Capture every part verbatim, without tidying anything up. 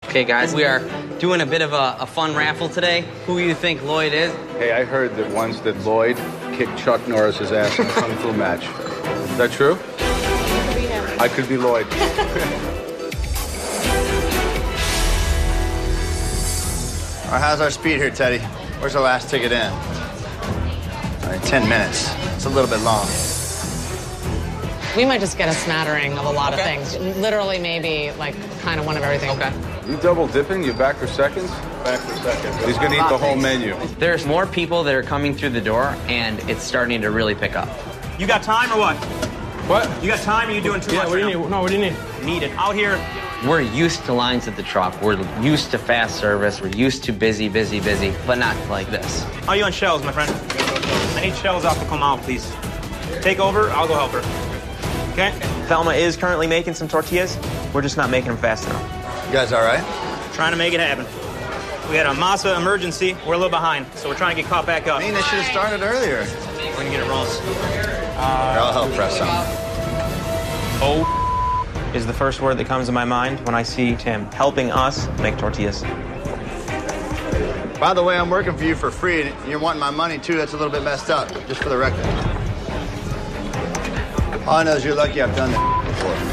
Okay, guys, we are doing a bit of a, a fun raffle today. Who you think Lloyd is? Hey, I heard that once that Lloyd kicked Chuck Norris's ass in a kung fu match. Is that true? Could be him. I could be Lloyd. All right, how's our speed here, Teddy? Where's our last ticket in? All right, ten minutes. It's a little bit long. We might just get a smattering of a lot Okay. of things. Literally, maybe, like, kind of one of everything. Okay. You double dipping? You back for seconds? Back for seconds. He's gonna eat the whole menu. There's more people that are coming through the door, and it's starting to really pick up. You got time or what? What? You got time or you doing too Yeah, much what do you right need? No, what do you need? now? Need it. Out here, We're used to lines at the truck. We're used to fast service. We're used to busy, busy, busy, but not like this. how are you on shells, my friend? I need shells off the Comau, please. Take over, I'll go help her. Okay? Thelma is currently making some tortillas. We're just not making them fast enough. You guys all right? Trying to make it happen. We had a masa emergency. We're a little behind, so we're trying to get caught back up. I mean, they should have started earlier. We're gonna get it rolling. I'll help press some. Oh is the first word that comes to my mind when I see Tim helping us make tortillas. By the way, I'm working for you for free, and you're wanting my money, too. That's a little bit messed up, just for the record. All I know is you're lucky I've done that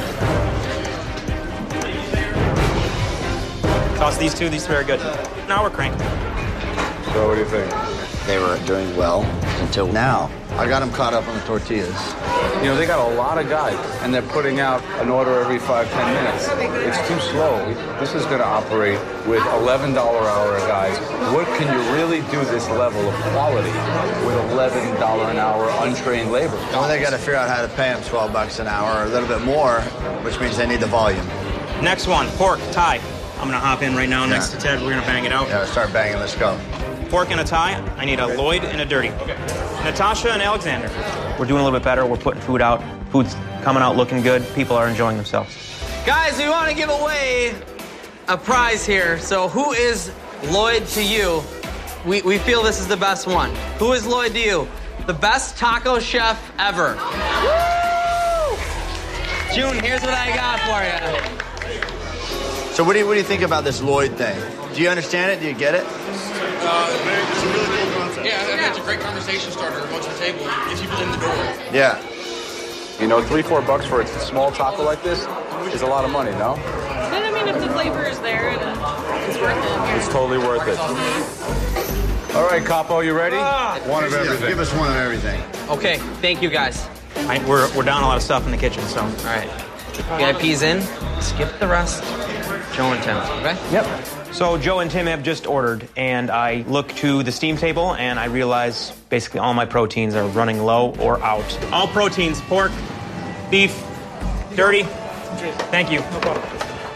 before. Toss these two. These two are good. Now we're cranking. So what do you think? They were doing well until now. I got them caught up on the tortillas. You know, they got a lot of guys, and they're putting out an order every five, ten minutes. It's too slow. This is going to operate with eleven dollars an hour guys. What can you really do this level of quality with eleven dollars an hour untrained labor? Well, they got to figure out how to pay them twelve bucks an hour or a little bit more, which means they need the volume. Next one, pork, Thai. I'm gonna hop in right now Yeah. next to Ted. We're gonna bang it out. Yeah, start banging. Let's go. Pork and a Thai. I need a Lloyd and a Dirty. Natasha and Alexander. We're doing a little bit better. We're putting food out. Food's coming out looking good. People are enjoying themselves. Guys, we want to give away a prize here. So who is Lloyd to you? We, we feel this is the best one. Who is Lloyd to you? The best taco chef ever. Woo! June, here's what I got for you. So what do you what do you think about this Lloyd thing? Do you understand it? Do you get it? Uh, it's a really cool concept. Yeah, I mean, it's a great conversation starter once the table. Gets people in the door. Yeah. You know, three, four bucks for a small taco like this is a lot of money, no? And I mean, if the flavor is there, then it's worth it. It's totally worth it. All right, Capo, you ready? One of Yeah, everything. give us one of everything. Okay, thank you guys. I, we're, we're down a lot of stuff in the kitchen, so. All right. V I P's in. Skip the rest. Joe and Tim, okay? Yep. So Joe and Tim have just ordered, and I look to the steam table, and I realize basically all my proteins are running low or out. All proteins, pork, beef, dirty. Thank you. No problem.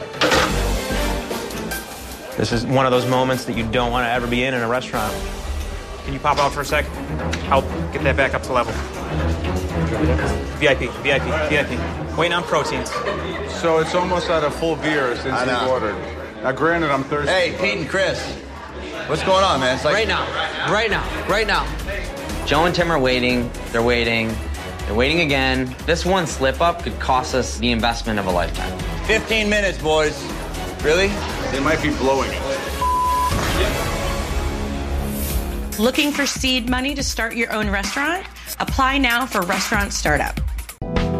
This is one of those moments that you don't want to ever be in in a restaurant. Can you pop out for a sec? Help get that back up to level. V I P, V I P, V I P. Waiting on proteins. So it's almost at a full beer since I you've know. ordered. Now, granted, I'm thirsty. Hey, Pete and Chris. What's going on, man? It's like Right now, right now, right now. Joe and Tim are waiting. They're waiting. They're waiting again. This one slip up could cost us the investment of a lifetime. fifteen minutes, boys. Really? They might be blowing it. Looking for seed money to start your own restaurant? Apply now for Restaurant Startup.